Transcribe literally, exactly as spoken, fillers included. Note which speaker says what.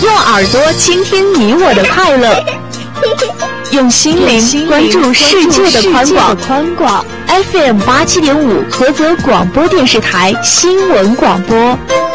Speaker 1: 用耳朵倾听你我的快乐，用心灵关注世界的宽广。F M 八七点五菏泽广播电视台新闻广播。